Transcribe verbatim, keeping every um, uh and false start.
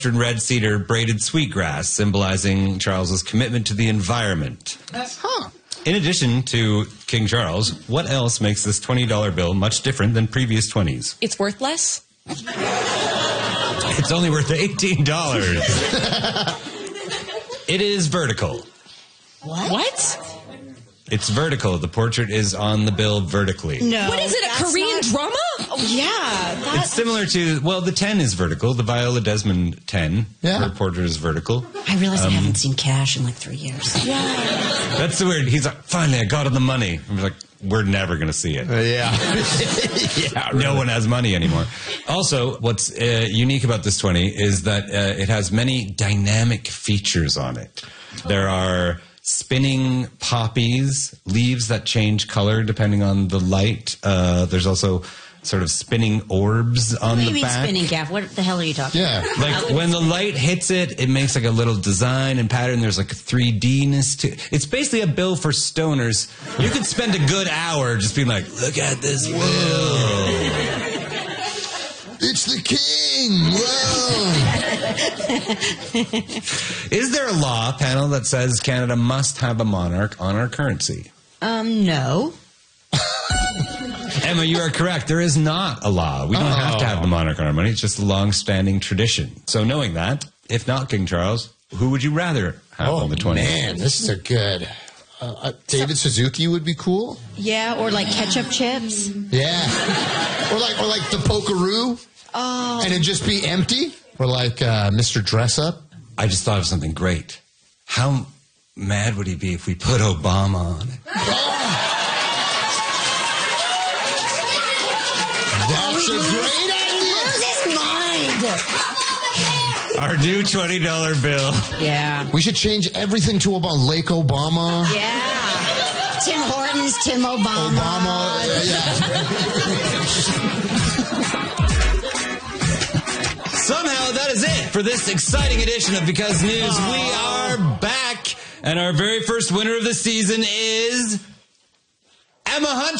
red cedar braided sweetgrass, symbolizing Charles's commitment to the environment. Huh. In addition to King Charles, what else makes this twenty dollar bill much different than previous twenties? It's worth less? It's only worth eighteen dollars. It is vertical. What? What? It's vertical. The portrait is on the bill vertically. No. What is it, a Korean not... drama? Oh, yeah. That... It's similar to, well, the ten is vertical. The Viola Desmond ten. Yeah. Her portrait is vertical. I realize um, I haven't seen Cash in like three years. Yeah. That's the weird. He's like, finally, I got him the money. I'm like, we're never going to see it. Uh, yeah. yeah. Really. No one has money anymore. Also, what's uh, unique about this twenty is that uh, it has many dynamic features on it. There are spinning poppies, leaves that change color depending on the light. Uh, there's also sort of spinning orbs on the back. What do the you mean back. spinning, Gav? What the hell are you talking yeah. about? Like when the light hits it, it makes like a little design and pattern. There's like a three D-ness to it. It's basically a bill for stoners. You could spend a good hour just being like, look at this bill. It's the king! Whoa! Is there a law, panel, that says Canada must have a monarch on our currency? Um, no. Emma, you are correct. There is not a law. We don't oh. have to have the monarch on our money. It's just a long-standing tradition. So knowing that, if not King Charles, who would you rather have oh, on the twenty? Man, this is a good... Uh, uh, David Suzuki would be cool. Yeah, or like ketchup chips. Yeah. Or like or like the Pokeroo. Oh. And it'd just be empty? Or like uh, Mister Dress Up? I just thought of something great. How mad would he be if we put Obama on it? Oh. That's a great idea! Lose his mind! Our new twenty dollar bill. Yeah. We should change everything to about Lake Obama. Yeah. Tim Hortons, Tim Obama. Obama, yeah. Somehow that is it for this exciting edition of Because News. Aww. We are back, and our very first winner of the season is Emma Hunter.